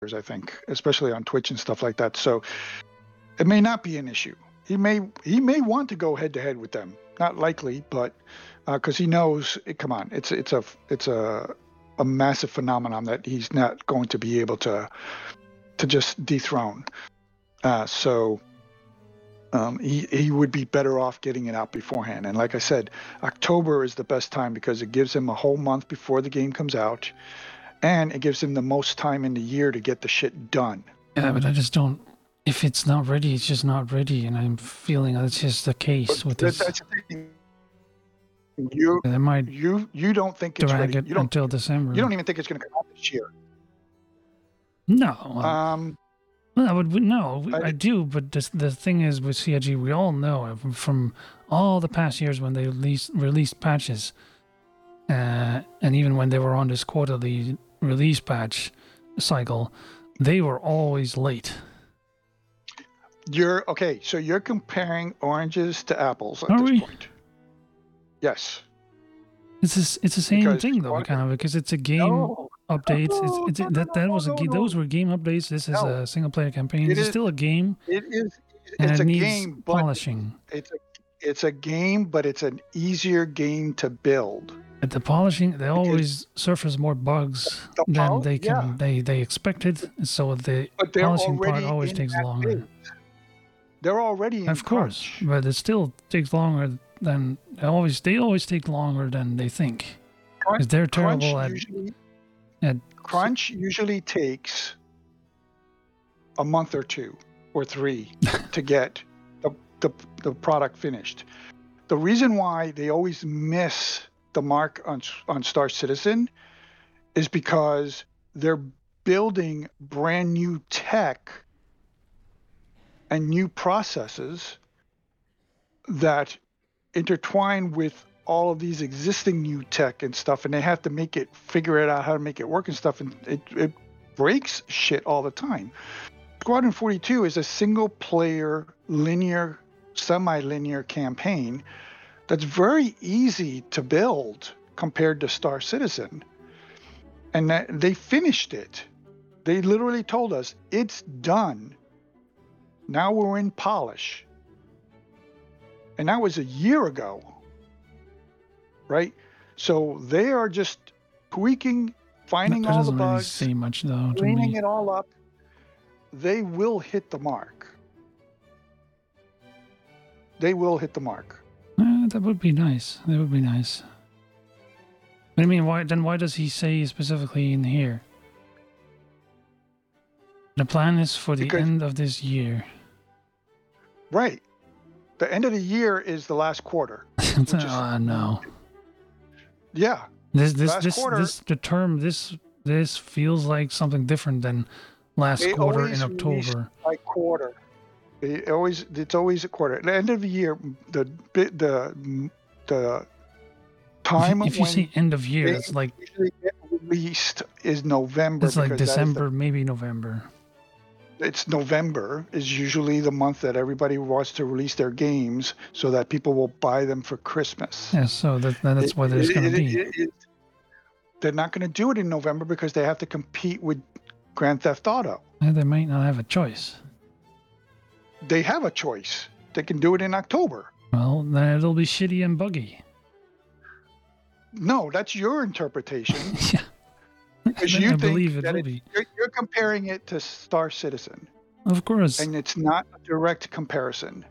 I think, especially on Twitch and stuff like that. So it may not be an issue. He may want to go head to head with them. Not likely, but because he knows, come on, it's a massive phenomenon that he's not going to be able to just dethrone. So he would be better off getting it out beforehand. And like I said, October is the best time because it gives him a whole month before the game comes out, and it gives him the most time in the year to get the shit done. Yeah, but I just don't. If it's not ready, it's just not ready, and I'm feeling that's just the case with this. That's the thing. You don't think it's drag ready. it until December. You don't even think it's going to come out this year. No. I do, but the thing is with CIG, we all know from all the past years when they released patches, and even when they were on this quarterly release patch cycle, they were always late. So you're comparing oranges to apples at this point. Yes. It's the same thing though, kind of, because it's a game update. Those were game updates. This is a single player campaign. It's still a game. It is. It's a game, polishing. It's a game, but it's an easier game to build. At the polishing, they always surface more bugs than they expected. So the polishing part always takes longer. They're already in of course, crunch. But it still takes longer than they always take longer than they think. Because they're terrible at crunch usually takes a month or 2 or 3 to get the product finished. The reason why they always miss the mark on Star Citizen is because they're building brand new tech and new processes that intertwine with all of these existing new tech and stuff, and they have to figure it out how to make it work and stuff, and it breaks shit all the time. Squadron 42 is a single player linear, semi-linear campaign that's very easy to build compared to Star Citizen. And they finished it. They literally told us it's done. Now we're in polish. And that was a year ago, right? So they are just tweaking, finding all the bugs, really say much, though, cleaning it all up. They will hit the mark. They will hit the mark. That would be nice. That would be nice. But I mean, why does he say specifically in here? The plan is for the end of this year. Right. The end of the year is the last quarter. No. Yeah. The term this feels like something different than last quarter in October. Like quarter. It's always a quarter. At the end of the year, the time if you say end of year, it's like usually get released is November. It's like December, maybe November. It's November is usually the month that everybody wants to release their games so that people will buy them for Christmas. Yeah, so that's where there's going to be. They're not going to do it in November because they have to compete with Grand Theft Auto. Yeah, they might not have a choice. They have a choice. They can do it in October. Well, then it'll be shitty and buggy. No, that's your interpretation. Yeah. Because you think you're comparing it to Star Citizen. Of course. And it's not a direct comparison.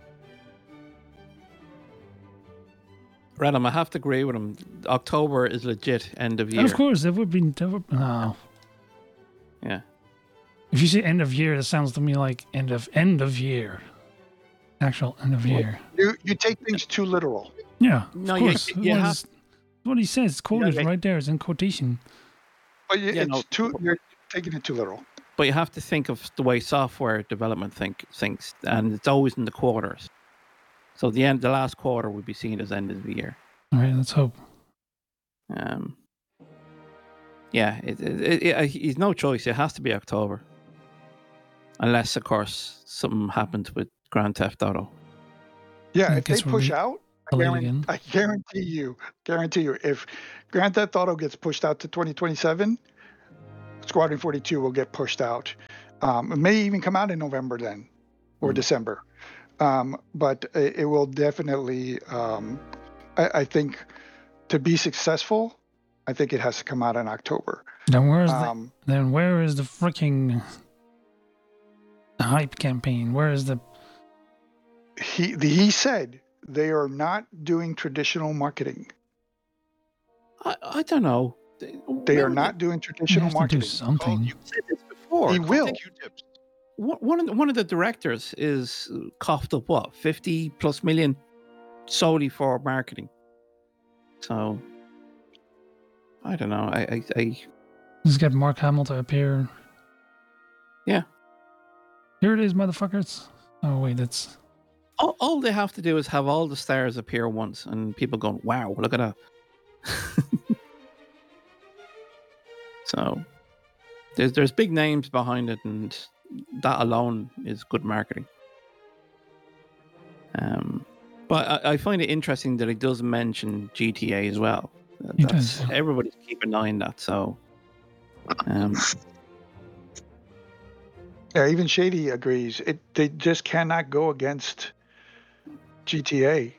Random, I have to agree with him. October is legit end of year. Of course, there would be no. Yeah. If you say end of year, that sounds to me like end of year. Actual end of year. You take things too literal. Yeah. No, of course. What he says, it's quoted right there, it's in quotation. But you're taking it too literal. But you have to think of the way software development thinks, and it's always in the quarters. So the last quarter would be seen as end of the year. All right, let's hope. Yeah, he's no choice. It has to be October, unless, of course, something happens with Grand Theft Auto. Yeah, if they push out, I guarantee you, if Grand Theft Auto gets pushed out to 2027, Squadron 42 will get pushed out. It may even come out in November then, or December. But it will definitely, I think, to be successful, I think it has to come out in October. Then where is the freaking hype campaign? Where is the? He said they are not doing traditional marketing. I don't know. They are not doing traditional marketing. Do something. You said this before. He will. One of the directors is coughed up 50+ million solely for marketing. So I don't know. I Let's get Mark Hamill to appear. Yeah. Here it is, motherfuckers. Oh wait, that's all they have to do is have all the stars appear once, and people going, "Wow, look at that." So there's big names behind it, and that alone is good marketing. But I find it interesting that it does mention GTA as well. Everybody's keeping an eye on that. So, yeah, even Shady agrees. They just cannot go against GTA.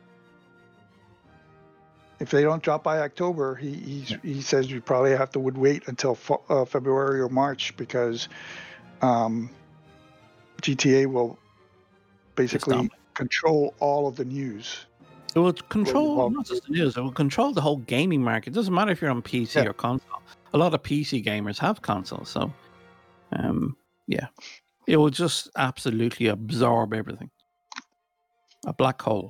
If they don't drop by October, he says we probably have to wait until February or March, because GTA will basically control all of the news. It will control not just the news; it will control the whole gaming market. It doesn't matter if you're on PC or console. A lot of PC gamers have consoles, so it will just absolutely absorb everything. A black hole.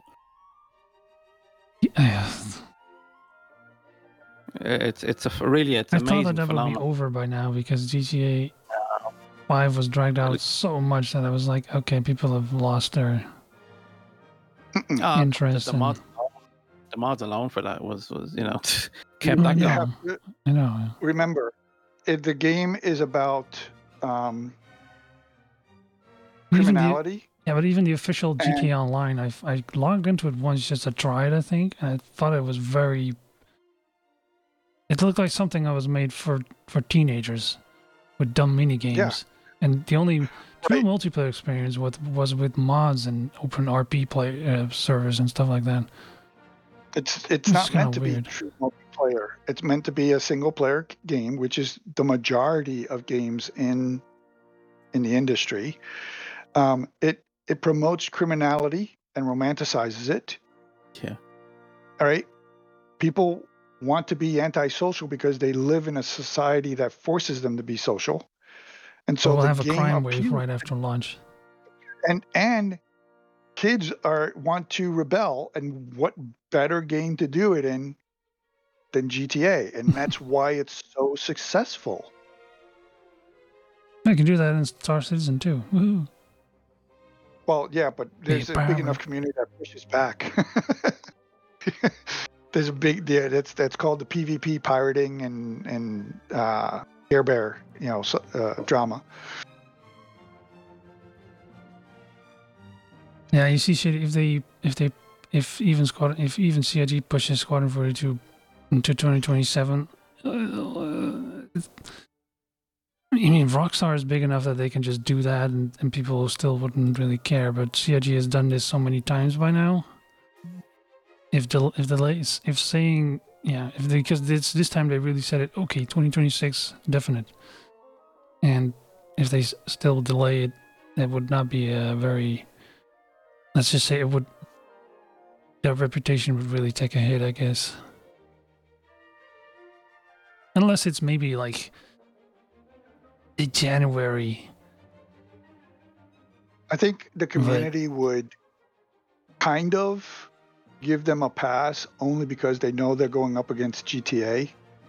It's really amazing. I thought that would be over by now, because GTA 5 was dragged out so much that I was like, okay, people have lost their interest. The mods alone for that was kept that going. I know. Remember, the game is about criminality. But even the official GTA Online, I logged into it once just to try it, I think, and I thought it was very. It looked like something that was made for teenagers with dumb mini games, and the only true multiplayer experience was with mods and open RP play servers and stuff like that. It's not meant to be true multiplayer. It's meant to be a single player game, which is the majority of games in the industry. It promotes criminality and romanticizes it. Yeah. All right. People want to be antisocial because they live in a society that forces them to be social, and so we'll have a crime wave right after launch. And kids want to rebel, and what better game to do it in than GTA? And that's why it's so successful. I can do that in Star Citizen too. Woohoo! Well, yeah, but there's a big enough community that pushes back. There's a big that's called the PvP pirating and Care Bear, drama. Yeah, you see, if even CIG pushes Squadron 42 into 2027, I mean, Rockstar is big enough that they can just do that, and people still wouldn't really care. But CIG has done this so many times by now. Because this time they really said it. Okay, 2026 definite. And if they still delay it, it would not be a very. Let's just say their reputation would really take a hit, I guess. Unless it's maybe like the January. I think the community would kind of give them a pass only because they know they're going up against GTA.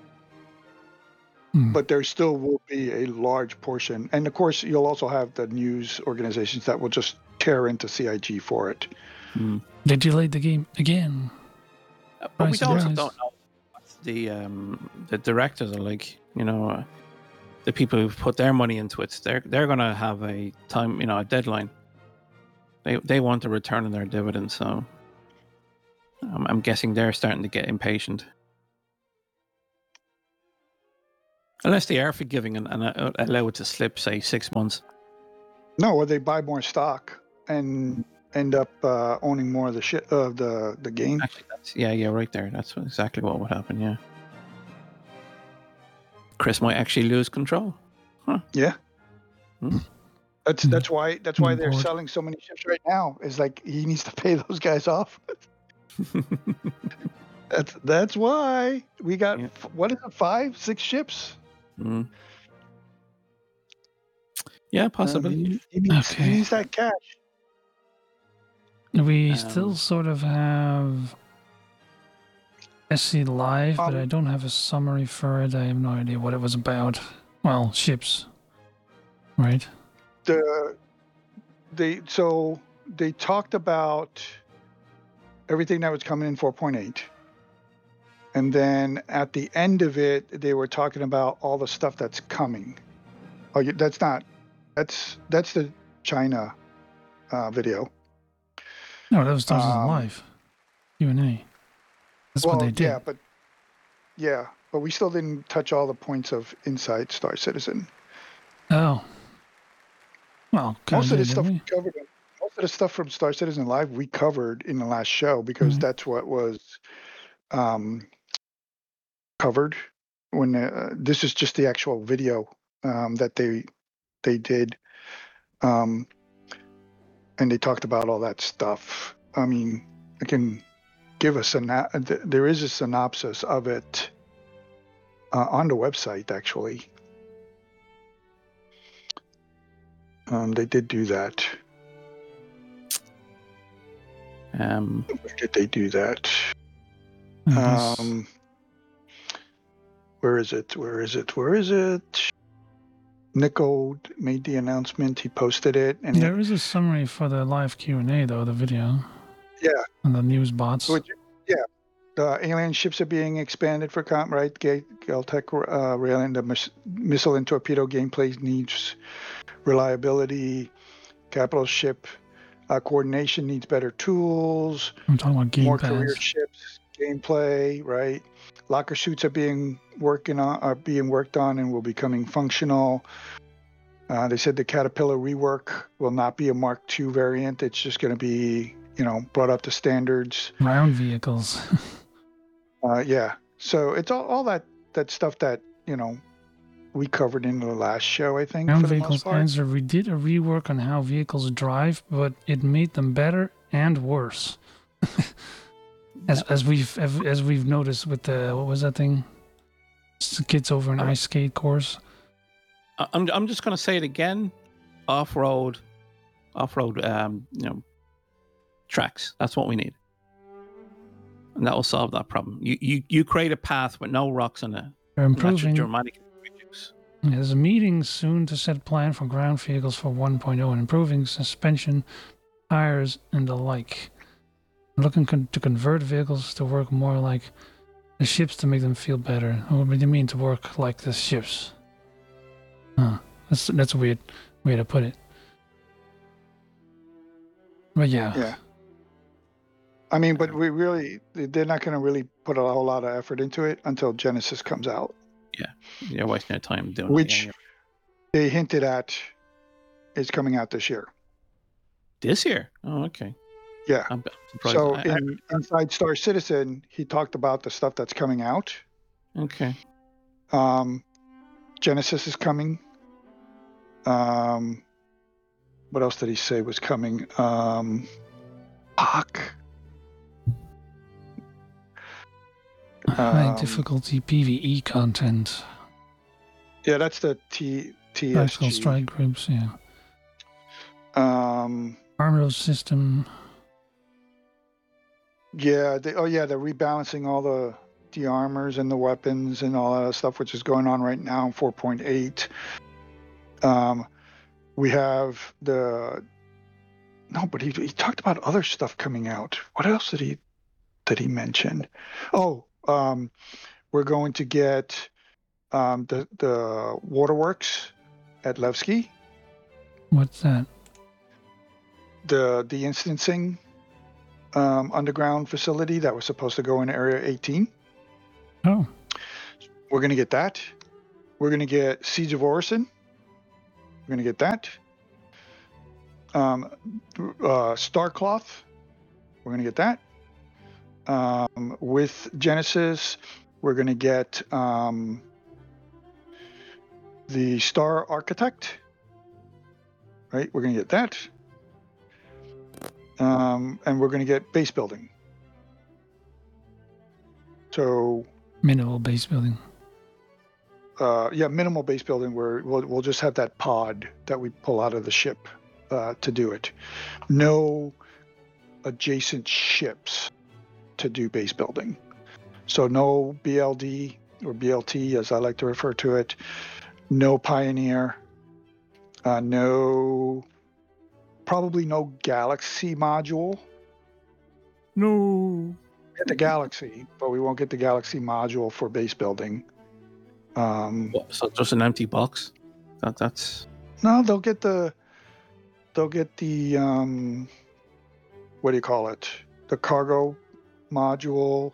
But there still will be a large portion. And of course, you'll also have the news organizations that will just tear into CIG for it. They delayed the game again. But we also don't know what the directors are like. The people who've put their money into it, they're going to have a time, a deadline. They want a return on their dividends, so I'm guessing they're starting to get impatient. Unless they are forgiving and allow it to slip, say 6 months. No, or they buy more stock and end up owning more of the game. Actually, yeah, right there. That's exactly what would happen. Yeah, Chris might actually lose control. Huh? Yeah. That's why they're selling so many ships right now. Is like he needs to pay those guys off. That's why we got what is it, 5, 6 ships? Yeah, possibly. He needs that cash. We still sort of have SC Live, but I don't have a summary for it. I have no idea what it was about. Well, ships, right? They talked about everything that was coming in 4.8. And then at the end of it, they were talking about all the stuff that's coming. Oh, that's the China video. No, that was live Q&A. That's what they did. But we still didn't touch all the points of Inside Star Citizen. Oh. Well, most of the stuff we covered. Most of the stuff from Star Citizen Live we covered in the last show because that's what was covered when this is just the actual video that they did, and they talked about all that stuff. I mean, I can give us there is a synopsis of it on the website actually. They did do that. Where did they do that? Where is it? Nico made the announcement. He posted it. And there is a summary for the live Q&A, though, the video. Yeah. And the news bots. Yeah. The alien ships are being expanded for right? Galtech railing the missile and torpedo gameplay needs reliability. Capital ship coordination needs better tools. I'm talking about more career ships, gameplay, right? Locker suits are being worked on and will be becoming functional. They said the Caterpillar rework will not be a Mark II variant. It's just going to be, brought up to standards. Round vehicles. Yeah. So it's all that stuff that, we covered in the last show, I think. Round vehicles answer. We did a rework on how vehicles drive, but it made them better and worse. As we've noticed with the, what was that thing? It's the kids over an ice skate course. I'm just going to say it again. Off-road, tracks. That's what we need, and that will solve that problem. You create a path with no rocks in it. They're improving. Dramatic. There's a meeting soon to set plan for ground vehicles for 1.0 and improving suspension, tires, and the like. I'm looking to convert vehicles to work more like the ships to make them feel better. What do you mean to work like the ships? That's a weird way to put it. But yeah. Yeah. I mean, but they're not going to really put a whole lot of effort into it until Genesis comes out. Yeah. They're wasting their time doing which they hinted at is coming out this year. This year? Oh, okay. Yeah. I'm surprised. So in Inside Star Citizen, he talked about the stuff that's coming out. Okay. Genesis is coming. What else did he say was coming? Hawk. High difficulty PvE content. Yeah, that's the TSG. Tactical strike groups, yeah. Armor system. Yeah, they're rebalancing all the armors and the weapons and all that stuff, which is going on right now in 4.8. We have but he talked about other stuff coming out. What else did he mention? Oh, we're going to get the waterworks at Levski. What's that? The instancing underground facility that was supposed to go in Area 18. Oh. We're going to get that. we're going to get Siege of Orison. We're going to get that. Starcloth. We're going to get that. With Genesis, we're going to get the Star Architect. Right? We're going to get that. And we're going to get base building. So minimal base building. Minimal base building where we'll just have that pod that we pull out of the ship to do it. No adjacent ships to do base building. So no BLD or BLT, as I like to refer to it. No Pioneer. Probably no Galaxy module. No. Get the Galaxy, but we won't get the Galaxy module for base building. So just an empty box? That's no. They'll get the what do you call it? The cargo module.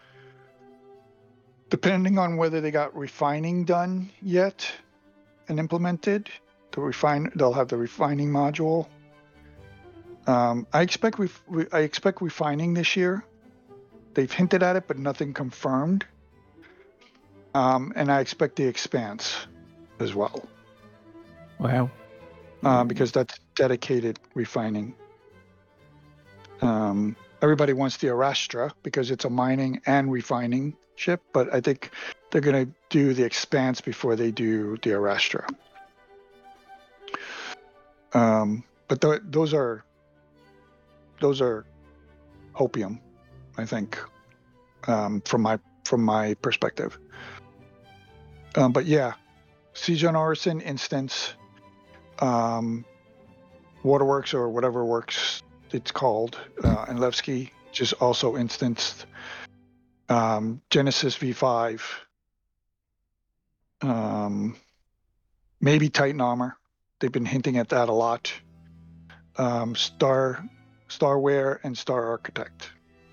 Depending on whether they got refining done yet and implemented, they'll have the refining module. I expect refining this year. They've hinted at it, but nothing confirmed. And I expect the Expanse as well. Wow. Because that's dedicated refining. Everybody wants the Arastra because it's a mining and refining ship, but I think they're going to do the Expanse before they do the Arastra. But those are opium, I think, from my perspective. But yeah, Siege on Orison instance, Waterworks or whatever works it's called, and Levski just also instanced. Genesis V5, maybe Titan Armor. They've been hinting at that a lot. Starware and Star Architect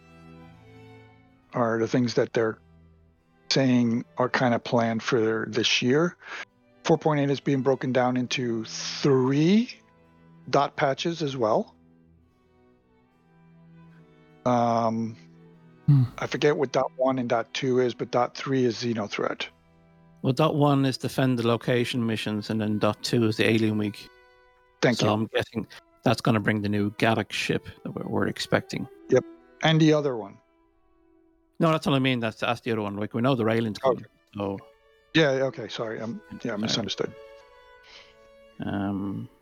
are the things that they're saying are kind of planned for this year. 4.8 is being broken down into 3 dot patches as well. I forget what dot 1 and dot 2 is, but dot 3 is Xenothreat. Well, dot 1 is defend the location missions, and then dot 2 is the Alien Week. Thank you. So I'm guessing that's going to bring the new Gallic ship that we're expecting. Yep. And the other one. No, that's what I mean. That's the other one. Like, we know the Alien's coming. So. Yeah, okay, sorry. I misunderstood. I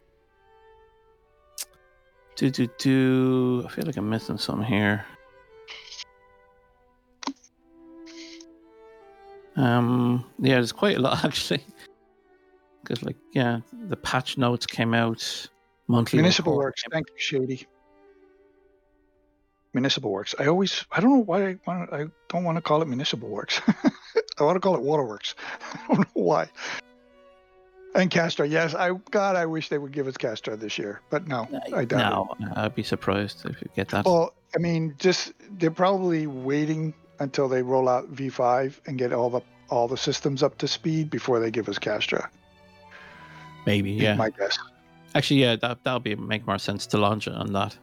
feel like I'm missing some here. There's quite a lot actually. Because the patch notes came out monthly. Municipal Works, thank you, Shady. Municipal Works. I don't know why I don't want to call it Municipal Works. I want to call it Waterworks. I don't know why. And Castra, yes. I wish they would give us Castra this year, but no, I doubt it. No, I'd be surprised if you get that. Well, I mean, they're probably waiting until they roll out V5 and get all the systems up to speed before they give us Castra. Maybe, yeah. My guess. Actually, yeah, that'll make more sense to launch it on that.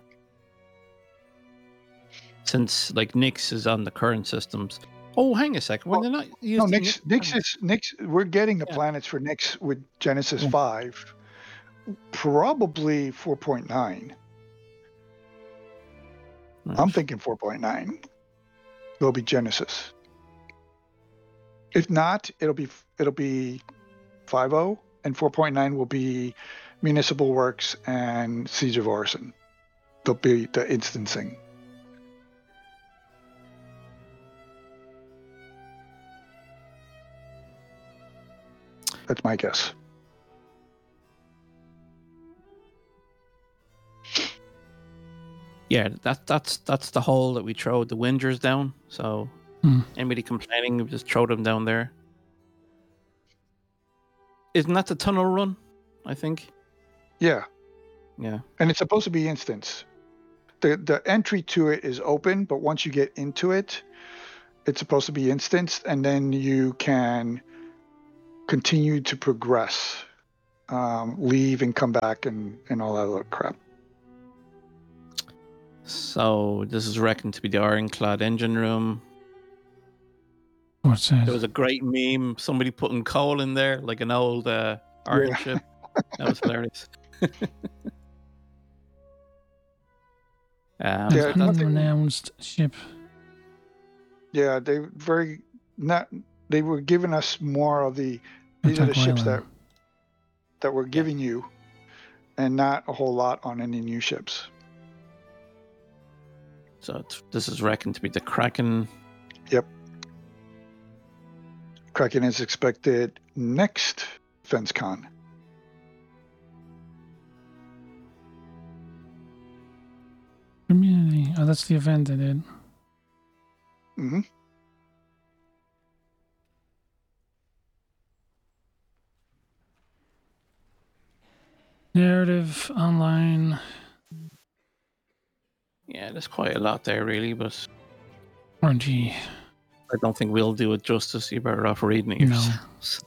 Since Nyx is on the current systems. Oh, hang a second. When they're not using Nyx. We're getting the planets for Nyx with Genesis 5, probably 4.9. Nice. I'm thinking 4.9 will be Genesis. If not, it'll be 5.0, and 4.9 will be Municipal Works and Siege of Orison. They'll be the instancing. That's my guess. Yeah, that's the hole that we throw the Wingers down. So anybody complaining, we just throw them down there. Isn't that the tunnel run? I think. Yeah. Yeah. And it's supposed to be instance. The entry to it is open, but once you get into it, it's supposed to be instanced, and then you can continue to progress, leave and come back and all that other crap. So this is reckoned to be the Ironclad engine room. What's that? There was a great meme, somebody putting coal in there, like an old iron ship. That was hilarious. An unannounced ship. Yeah, they were giving us more of these are the ships that we're giving you, and not a whole lot on any new ships. So this is reckoned to be the Kraken. Yep. Kraken is expected next FenceCon. Community. Oh, that's the event they did. Mm-hmm. Narrative online. Yeah, there's quite a lot there, really, but RNG. I don't think we'll do it justice. You're better off reading it yourselves.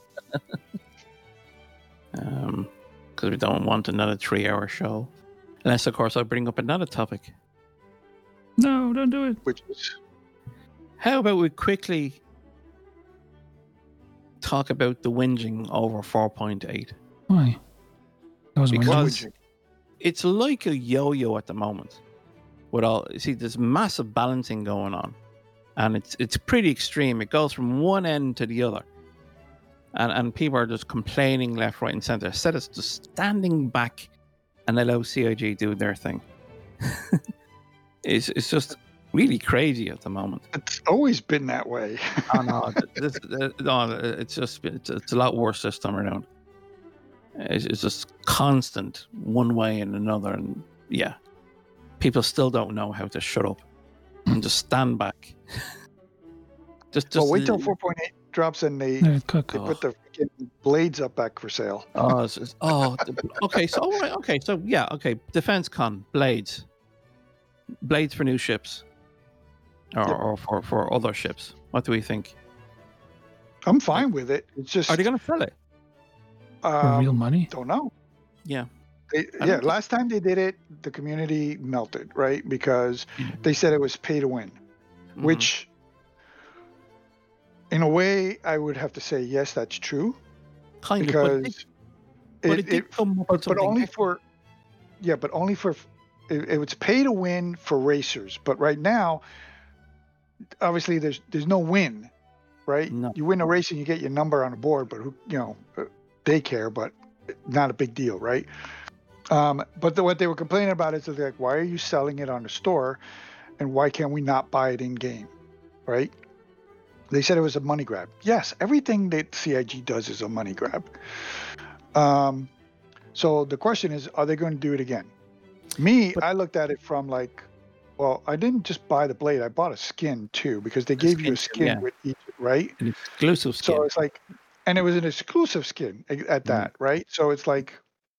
Because we don't want another 3-hour show. Unless, of course, I bring up another topic. No, don't do it. Which is... How about we quickly talk about the whinging over 4.8? Why? Because it's like a yo-yo at the moment. With all, see, there's massive balancing going on, and it's pretty extreme. It goes from one end to the other, and people are just complaining left, right, and center. Instead of just standing back and allow CIG do their thing. It's just really crazy at the moment. It's always been that way. Oh, no, it's a lot worse this time around. It's just constant one way and another, and yeah, people still don't know how to shut up and just stand back. just wait till 4.8 drops and they put the freaking blades up back for sale. Okay. So DefenseCon blades for new ships, or for other ships. What do we think? I'm fine with it. It's just, are they going to sell it? For real money? Don't know. Yeah. Last time they did it, the community melted, right? Because they said it was pay to win, which, in a way, I would have to say yes, that's true. Kind because of, but only for it was pay to win for racers. But right now, obviously, there's no win, right? No. You win a race and you get your number on the board, but they care, but not a big deal, right? But what they were complaining about is like, why are you selling it on the store, and why can't we not buy it in game, right? They said it was a money grab. Yes, everything that CIG does is a money grab. So the question is, are they going to do it again? I looked at it from like, well, I didn't just buy the blade. I bought a skin too, because they gave you a skin with each, right? An exclusive skin. So it's like, and it was an exclusive skin at that, right? So it's like,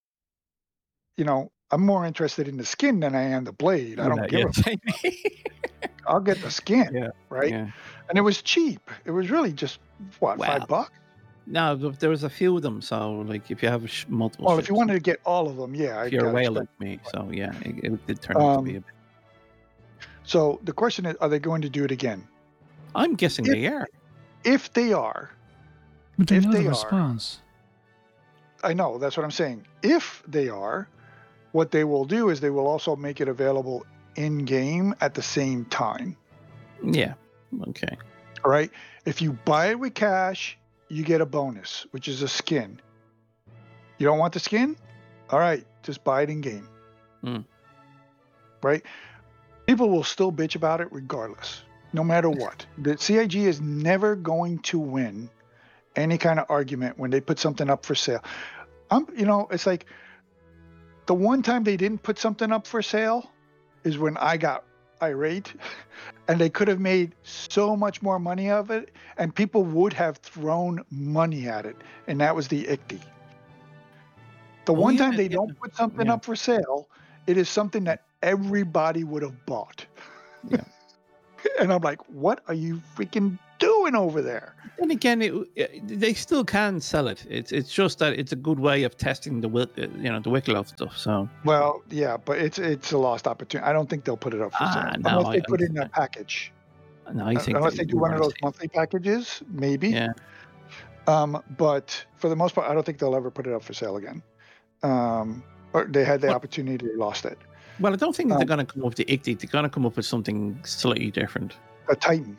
I'm more interested in the skin than I am the blade. I don't give a fuck. I'll get the skin, right? Yeah. And it was cheap. It was really just, $5? No, there was a few of them. So, like, if you have multiple ships, if you wanted to get all of them, yeah. If you're a whale like me. So, yeah, it did turn out to be a bit. So, the question is, are they going to do it again? I'm guessing they are. If they are. But they know the response. I know, that's what I'm saying. If they are, what they will do is they will also make it available in-game at the same time. Yeah, okay. All right? If you buy it with cash, you get a bonus, which is a skin. You don't want the skin? All right, just buy it in-game. Right? People will still bitch about it regardless, no matter what. The CIG is never going to win any kind of argument when they put something up for sale. It's like the one time they didn't put something up for sale is when I got irate, and they could have made so much more money of it, and people would have thrown money at it, and that was the ICTY. The one time they don't put something up for sale, it is something that everybody would have bought. Yeah. And I'm like, what are you freaking doing? doing over there? And again, they still can sell it. It's just that it's a good way of testing the Wicklow stuff. So well, yeah, but it's a lost opportunity. I don't think they'll put it up for sale unless they put it in a package. No, I think unless they do one of those monthly packages, maybe. Yeah. But for the most part, I don't think they'll ever put it up for sale again. Or they had the opportunity, they lost it. Well, I don't think they're going to come up with the Ichthyd. They're going to come up with something slightly different. A Titan.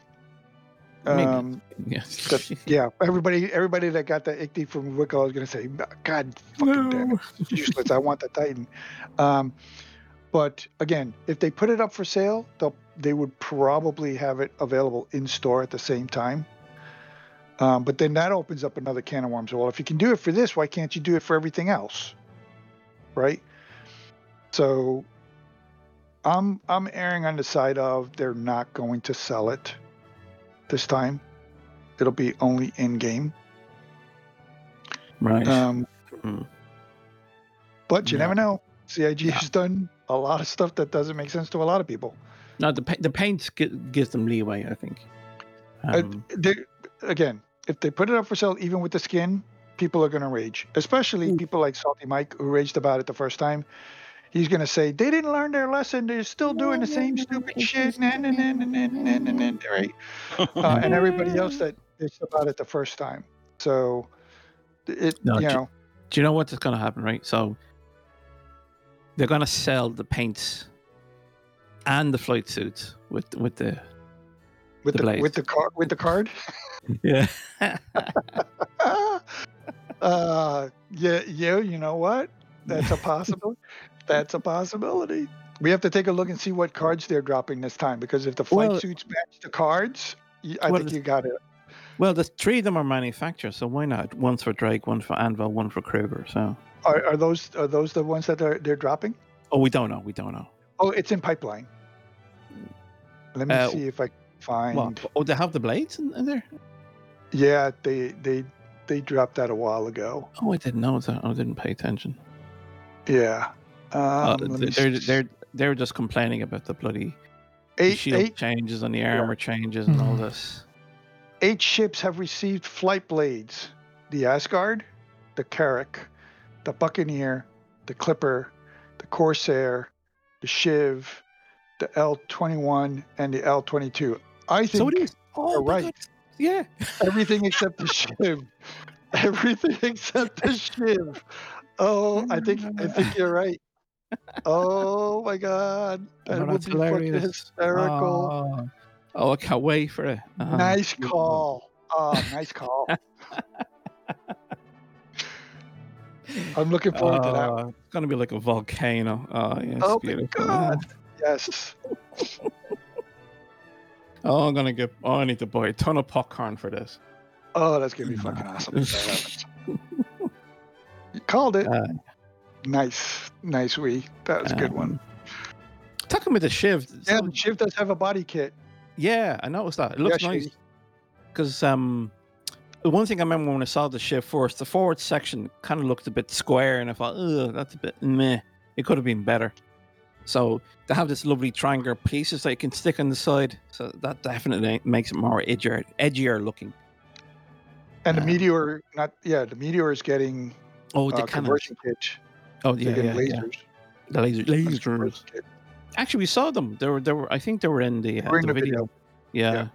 Yeah. Everybody that got the Ichthyd from Wicklow is going to say, God fucking damn it, it's useless. I want the Titan. But again, if they put it up for sale, they would probably have it available in store at the same time. But then that opens up another can of worms. Well, if you can do it for this, why can't you do it for everything else? Right? So I'm erring on the side of they're not going to sell it this time. It'll be only in game. Right. But you never know. CIG has done a lot of stuff that doesn't make sense to a lot of people. No, the paint gives them leeway, I think. Again, if they put it up for sale, even with the skin, people are going to rage. Especially people like Salty Mike, who raged about it the first time. He's going to say, they didn't learn their lesson. They're still doing the same stupid shit. Right? And everybody else that bitched about it the first time. So, do you know what's going to happen, right? So, they're going to sell the paints and the flight suits with the card. Yeah. You know what? That's a possibility. That's a possibility. We have to take a look and see what cards they're dropping this time, because if the flight suits match the cards, I think you got it. Well, the three of them are manufactured, so why not? One's for Drake, one for Anvil, one for Kruger. So are those the ones that they're dropping? Oh, we don't know. Oh, it's in pipeline. Let me see if I can find. What? Oh, they have the blades in there? Yeah, they dropped that a while ago. Oh, I didn't know that. I didn't pay attention. Yeah. They're just complaining about the bloody shield changes and the armor changes and all this. 8 ships have received flight blades: the Asgard, the Carrack, the Buccaneer, the Clipper, the Corsair, the Shiv, the L-21, and the L-22. I think you're right. God. Yeah. Everything except the Shiv. Everything except the Shiv. Oh, I think you're right. Oh my God, that would be fucking hysterical. Oh, I can't wait for it. Nice call. Nice call. I'm looking forward to that one. It's gonna be like a volcano. Oh, yes, oh beautiful. My God. Yes. I need to buy a ton of popcorn for this. Oh, that's gonna be fucking awesome. You called it. Nice, Wee. That was a good one. Talking about the Shiv. Yeah, the Shiv does have a body kit. Yeah, I noticed that. It looks nice. Because one thing I remember when I saw the Shiv first, the forward section kind of looked a bit square, and I thought, that's a bit meh. It could have been better. So they have this lovely triangular pieces that you can stick on the side. So that definitely makes it more edgier looking. And the Meteor, the Meteor is getting the conversion kit. Oh yeah, lasers. Yeah. The lasers. Actually, we saw them. They were. I think they were in the video. Yeah.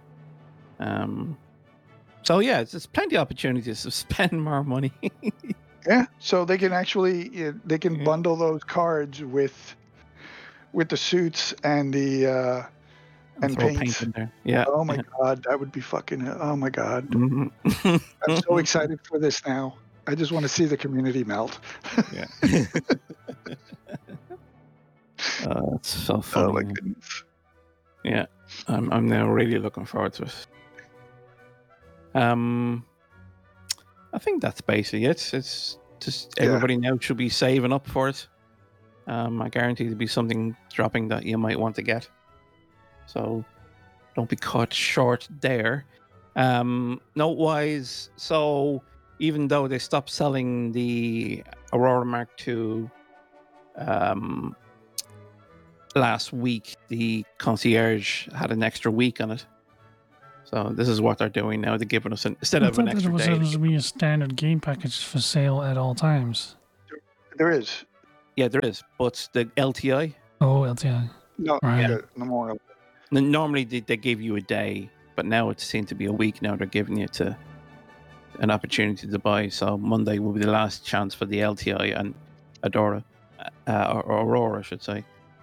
So yeah, there's plenty of opportunities to spend more money. Yeah. So they can actually bundle those cards with the suits and the and paints. Paint in there. Yeah. Oh my God, that would be fucking. Oh my God. Mm-hmm. I'm so excited for this now. I just want to see the community melt. Yeah. It's so funny. Oh my goodness. Yeah, I'm now really looking forward to it. I think that's basically it. It's just everybody now should be saving up for it. I guarantee there'll be something dropping that you might want to get. So don't be caught short there. Note-wise, so even though they stopped selling the Aurora Mark II last week, the Concierge had an extra week on it. So this is what they're doing now. They're giving us instead of an extra day. There was be a standard game package for sale at all times. There is. Yeah, there is. But the LTI. Oh, LTI. No, right. No more. Normally they give you a day, but now it seems to be a week. Now they're giving you an opportunity to buy. So Monday will be the last chance for the LTI and Aurora, I should say.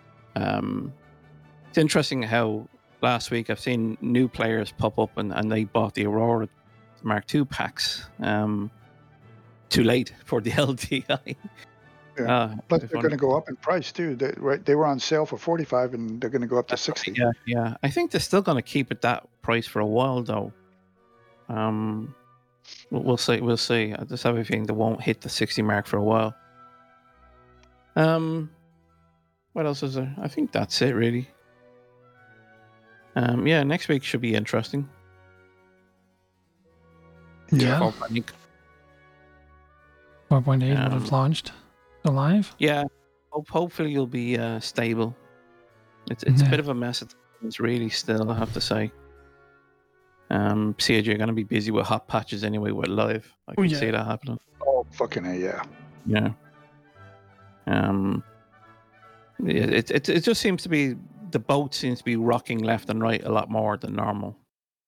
It's interesting how last week I've seen new players pop up and they bought the Aurora Mark II packs too late for the LTI. Yeah. Plus, they're going to go up in price too. They were on sale for $45, and they're going to go up to $60. Yeah. I think they're still going to keep it that price for a while, though. We'll see. I just have a feeling they won't hit the 60 mark for a while. What else is there? I think that's it, really. Next week should be interesting. Yeah. 4.8 would have launched alive. Yeah. Hopefully you'll be stable. It's a bit of a mess. It's really still, I have to say. CAG are going to be busy with hot patches anyway with live. I can see that happening. Oh, fucking A, yeah. Yeah. It just seems to be, the boat seems to be rocking left and right a lot more than normal.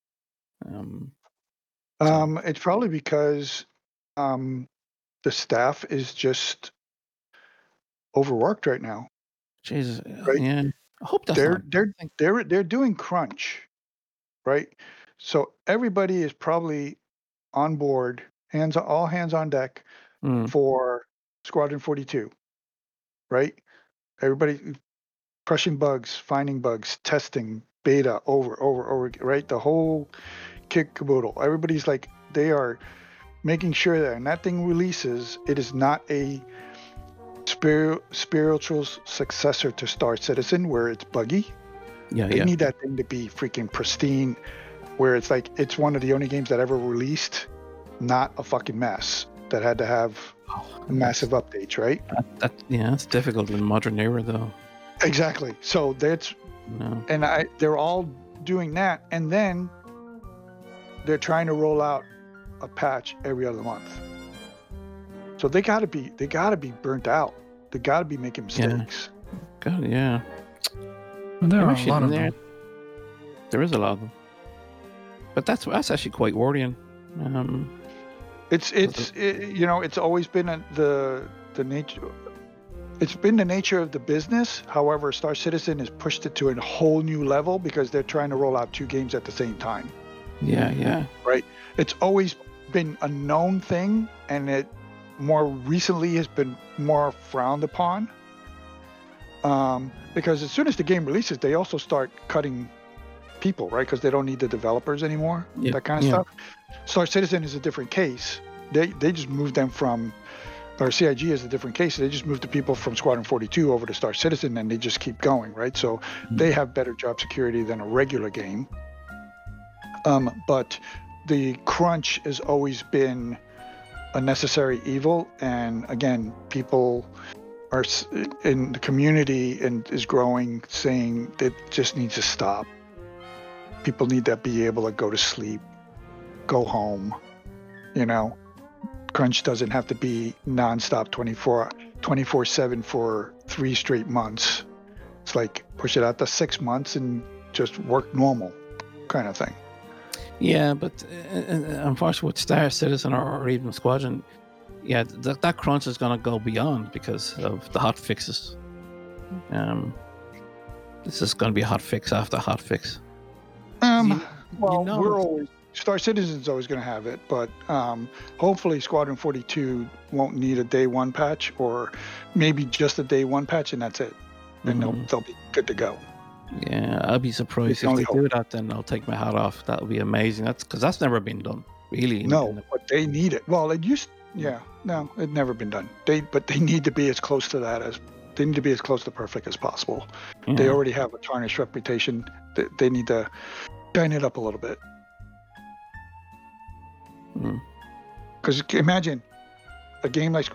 It's probably because the staff is just overworked right now. Jesus, right? Yeah. I hope that's they're doing crunch, right? So everybody is probably on board, all hands on deck for Squadron 42, right? Everybody crushing bugs, finding bugs, testing, beta, over, right? The whole kit caboodle. Everybody's like, they are making sure that when that thing releases, it is not a spiritual successor to Star Citizen where it's buggy. They need that thing to be freaking pristine, where it's like it's one of the only games that ever released not a fucking mess that had to have massive updates, right? That's difficult in modern era, though. Exactly. So they're all doing that, and then they're trying to roll out a patch every other month. So they gotta be burnt out. They gotta be making mistakes. Yeah. Well, there are a lot of them. There is a lot of them. But that's actually quite worrying. It's always been the nature. It's been the nature of the business. However, Star Citizen has pushed it to a whole new level because they're trying to roll out 2 games at the same time. Yeah. Right. It's always been a known thing, and it more recently has been more frowned upon. Because as soon as the game releases, they also start cutting people, right? Because they don't need the developers anymore, that kind of stuff. Star Citizen is a different case. They just moved them from, or CIG is a different case. They just moved the people from Squadron 42 over to Star Citizen, and they just keep going, right? So they have better job security than a regular game. But the crunch has always been a necessary evil, and again, people are in the community and is growing, saying that it just needs to stop. People need to be able to go to sleep, go home. Crunch doesn't have to be nonstop 24/7 for 3 straight months. It's like push it out to 6 months and just work normal kind of thing. Yeah, but unfortunately with Star Citizen or even Squadron, that crunch is going to go beyond because of the hot fixes. This is going to be a hot fix after hot fix. Star Citizen's always going to have it, but hopefully Squadron 42 won't need a day 1 patch, or maybe just a day 1 patch, and that's it. Then they'll be good to go. Yeah, I'll be surprised if they do that. Then I'll take my hat off. That'll be amazing. That's never been done, really. No, but they need it. Well, it used. Yeah, no, it's never been done. They need to be as close to that as they need to be as close to perfect as possible. Yeah. They already have a tarnished reputation. They need to shine it up a little bit. Because imagine a game like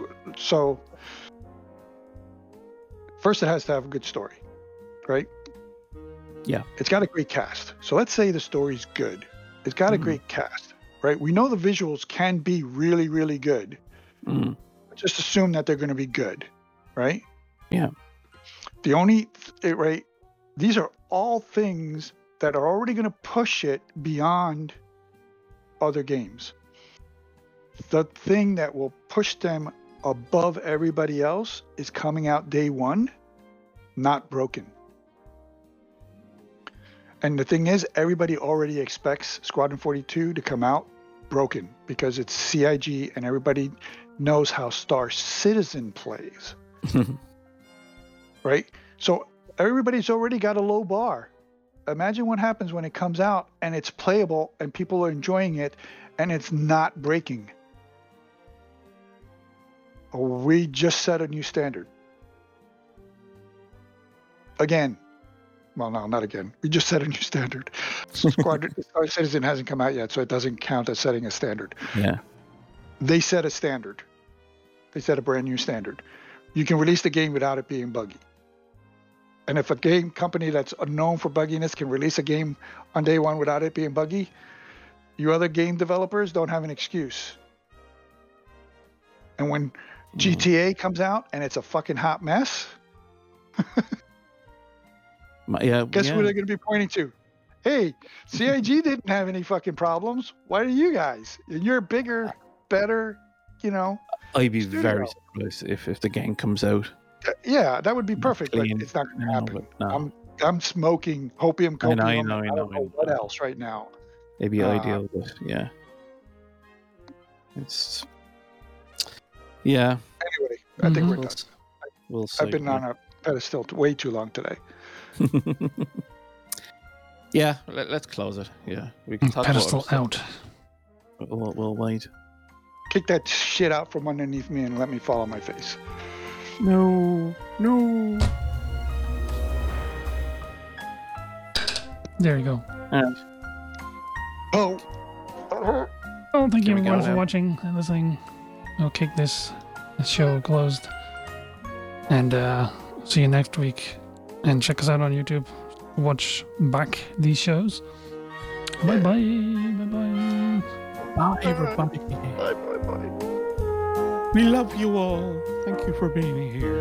first it has to have a good story, right? Yeah. It's got a great cast. So let's say the story's good. It's got a great cast, right? We know the visuals can be really, really good. Just assume that they're going to be good, right? Yeah. Right? These are all things that are already going to push it beyond other games. The thing that will push them above everybody else is coming out day one, not broken. And the thing is, everybody already expects Squadron 42 to come out broken because it's CIG and everybody knows how Star Citizen plays. Right? So everybody's already got a low bar. Imagine what happens when it comes out and it's playable and people are enjoying it and it's not breaking. We just set a new standard. Again. Well, no, not again. We just set a new standard. Squadron Star Citizen hasn't come out yet, so it doesn't count as setting a standard. Yeah. They set a standard. They set a brand new standard. You can release the game without it being buggy. And if a game company that's known for bugginess can release a game on day one without it being buggy, you other game developers don't have an excuse. And when GTA comes out and it's a fucking hot mess, guess who they're going to be pointing to? Hey, CIG didn't have any fucking problems. Why do you guys? You're bigger, better, I'd be very surprised if the game comes out. Yeah, that would be perfect, but it's not going to happen. No. I'm smoking opium, copium. I know. What else right now? It'd be ideal, but yeah. It's... Yeah. Anyway, I think we're done. We'll see. I've been on a pedestal way too long today. Yeah, let's close it. Yeah, we can talk pedestal out. We'll wait. Kick that shit out from underneath me and let me fall on my face. No. There you go. Oh, thank you everyone for watching and listening. I'll kick this show closed. And see you next week. And check us out on YouTube. Watch back these shows. Bye bye. Bye bye. Bye everybody. Bye. We love you all. Thank you for being here.